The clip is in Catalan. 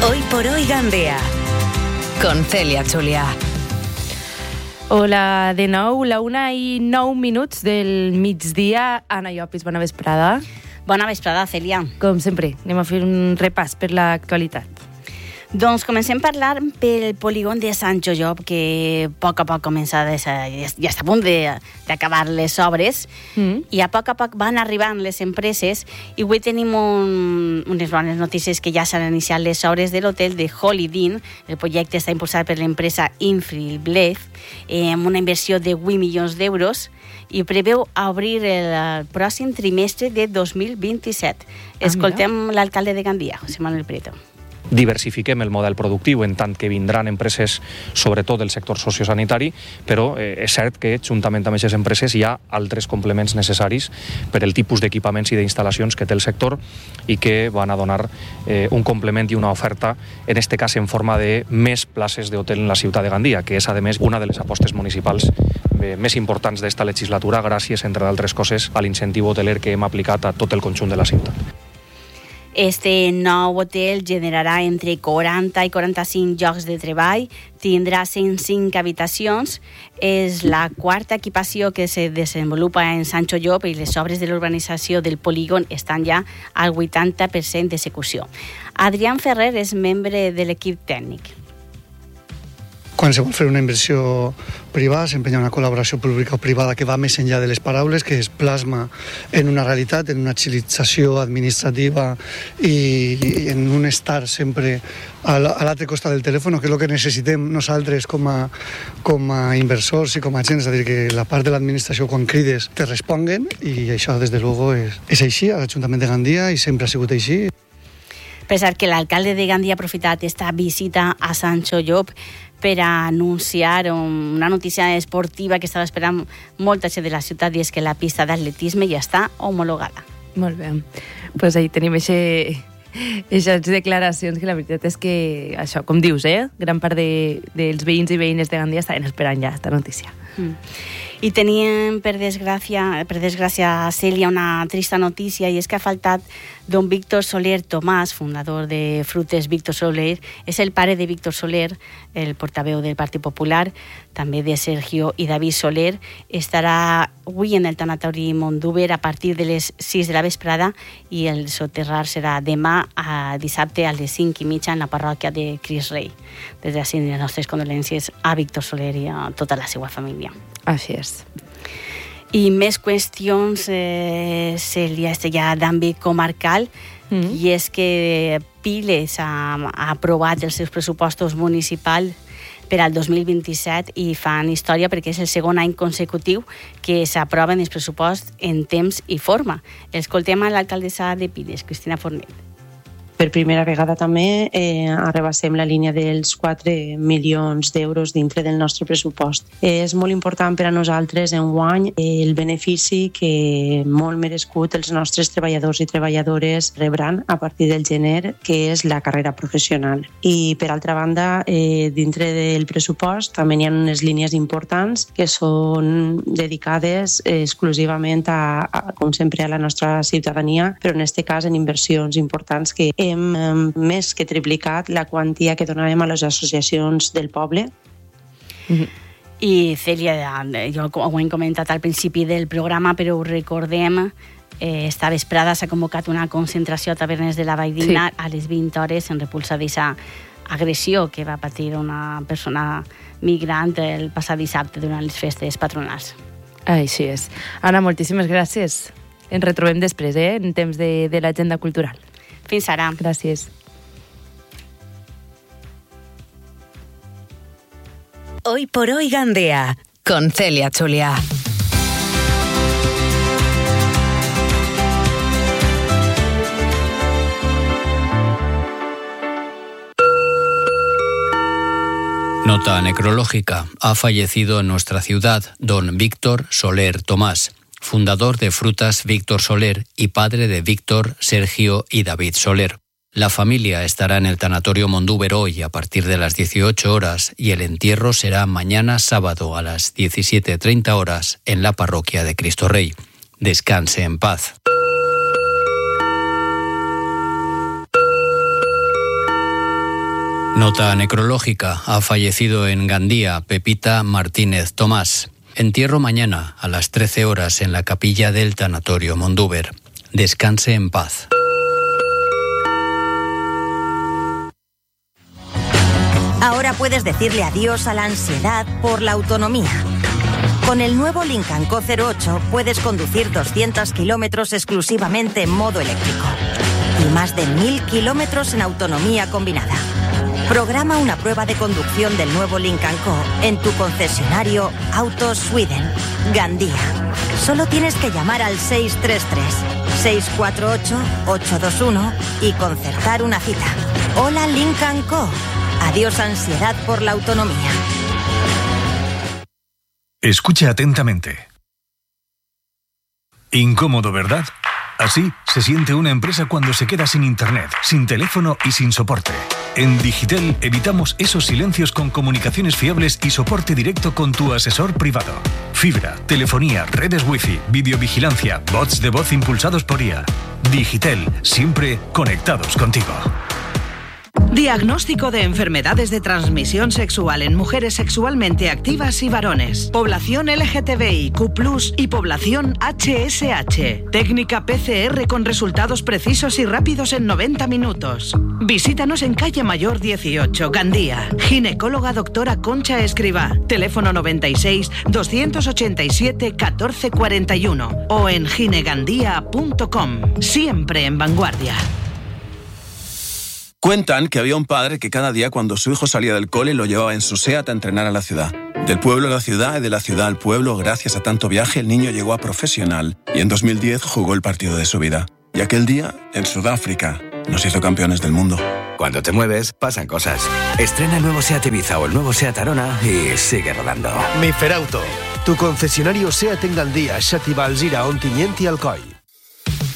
Hoy por hoy Gandea, con Celia Julià. Hola de nou, la 1:09 del migdia. Anna Llopis, bona vesprada. Bona vesprada, Celia. Com sempre, anem a fer un repàs per l'actualitat. Doncs comencem parlant pel polígon de Sancho Llop, que a poc comença ja està a punt d'acabar les obres, i a poc van arribant les empreses, i avui tenim unes bones notícies, que ja s'han iniciat les obres de l'hotel de Holiday Inn. El projecte està impulsat per l'empresa Infrablade, amb una inversió de 8 milions d'euros, i preveu obrir el pròxim trimestre de 2027. Escoltem l'alcalde de Gandia, José Manuel Prieto. Diversifiquem el model productiu, en tant que vindran empreses, sobretot del sector sociosanitari, però és cert que, juntament amb aquestes empreses, hi ha altres complements necessaris per el tipus d'equipaments i d'instal·lacions que té el sector i que van a donar un complement i una oferta, en aquest cas en forma de més places d'hotel en la ciutat de Gandia, que és, a més, una de les apostes municipals més importants d'esta legislatura, gràcies, entre d'altres coses, a l'incentiu hoteler que hem aplicat a tot el conjunt de la ciutat. Este nou hotel generarà entre 40 i 45 llocs de treball, tindrà 105 habitacions, és la quarta equipació que se desenvolupa en Sancho Llop, i les obres de l'urbanització del polígon estan ja al 80% d'execució. Adrián Ferrer és membre de l'equip tècnic. Quan se vol fer una inversió privada, s'empenya una col·laboració pública o privada que va més enllà de les paraules, que es plasma en una realitat, en una agilització administrativa i en un estar sempre a l'altre costat del telèfon, que és el que necessitem nosaltres com a inversors i com a gent. És a dir, que la part de l'administració, quan crides, te responguen, i això, des de luego, és així a l'Ajuntament de Gandia, i sempre ha sigut així. Pensar que l'alcalde de Gandia ha aprofitat esta visita a Sancho Llop per a anunciar una notícia esportiva que estava esperant molta gent de la ciutat, i és que la pista d'atletisme ja està homologada. Molt bé. Pues ahí tenim aquestes declaracions, que la veritat és que, això, com dius, gran part dels veïns i veïnes de Gandia estaven esperant ja aquesta notícia. I teníem, per desgràcia, Cèlia, una trista notícia, i és que ha faltat don Víctor Soler Tomàs, fundador de Frutes Víctor Soler. És el pare de Víctor Soler, el portaveu del Partit Popular, també de Sergio i David Soler. Estarà avui en el tanatori Mondúber a partir de les 6 de la vesprada, i el soterrar serà demà, a dissabte, a les 5:30 en la parròquia de Cris Rei. Des d'ací, les nostres condolències a Víctor Soler i a tota la seva família. Així és. I més qüestions, Cèlia, ja d'àmbit comarcal, i és que Piles ha aprovat els seus pressupostos municipals per al 2027, i fan història perquè és el segon any consecutiu que s'aproven els pressupostos en temps i forma. Escoltem a l'alcaldessa de Piles, Cristina Fornet. Per primera vegada també arrebassem la línia dels 4 milions d'euros dintre del nostre pressupost. És molt important per a nosaltres enguany el benefici que molt merescut els nostres treballadors i treballadores rebran a partir del gener, que és la carrera professional. I per altra banda, dintre del pressupost també hi ha unes línies importants que són dedicades exclusivament com sempre, a la nostra ciutadania, però en aquest cas en inversions importants, que hem més que triplicat la quantia que donàvem a les associacions del poble. I Cèlia, jo ho hem comentat al principi del programa, però ho recordem, esta vesprada s'ha convocat una concentració a Tavernes de la Valldigna a les 20 hores en repulsa d'aquesta agressió que va patir una persona migrant el passat dissabte durant les festes patronals. Així és. Anna, moltíssimes gràcies. Ens retrobem després, en temps de l'agenda cultural. Fins ara. Gràcies. Hoy por hoy Gandea, con Celia Julià. Nota necrológica. Ha fallecido en nuestra ciudad don Víctor Soler Tomàs, fundador de Frutas Víctor Soler y padre de Víctor, Sergio y David Soler. La familia estará en el tanatorio Mondúber hoy a partir de las 18 horas y el entierro será mañana sábado a las 17:30 horas en la parroquia de Cristo Rey. Descanse en paz. Nota necrológica. Ha fallecido en Gandía Pepita Martínez Tomás. Entierro mañana a las 13 horas en la capilla del Tanatorio Mondúber. Descanse en paz. Ahora puedes decirle adiós a la ansiedad por la autonomía. Con el nuevo Lincoln Co 08 puedes conducir 200 kilómetros exclusivamente en modo eléctrico y más de 1000 kilómetros en autonomía combinada. Programa una prueba de conducción del nuevo Lincoln Co en tu concesionario Auto Sweden, Gandía. Solo tienes que llamar al 633-648-821 y concertar una cita. Hola Lincoln Co. Adiós ansiedad por la autonomía. Escuche atentamente. Incómodo, ¿verdad? Así se siente una empresa cuando se queda sin internet, sin teléfono y sin soporte. En Digitel evitamos esos silencios con comunicaciones fiables y soporte directo con tu asesor privado. Fibra, telefonía, redes wifi, videovigilancia, bots de voz impulsados por IA. Digitel, siempre conectados contigo. Diagnóstico de enfermedades de transmisión sexual en mujeres sexualmente activas y varones. Población LGTBIQ+, y población HSH. Técnica PCR con resultados precisos y rápidos en 90 minutos. Visítanos en Calle Mayor 18, Gandía. Ginecóloga doctora Concha Escribá. Teléfono 96 287 1441 o en ginegandía.com. Siempre en vanguardia. Cuentan que había un padre que cada día cuando su hijo salía del cole lo llevaba en su SEAT a entrenar a la ciudad. Del pueblo a la ciudad y de la ciudad al pueblo, gracias a tanto viaje, el niño llegó a profesional y en 2010 jugó el partido de su vida. Y aquel día, en Sudáfrica, nos hizo campeones del mundo. Cuando te mueves, pasan cosas. Estrena el nuevo SEAT Ibiza o el nuevo SEAT Arona y sigue rodando. Miferauto, tu concesionario SEAT en Gandía, Xàtiva, Alzira, Ontinyent i Alcoi.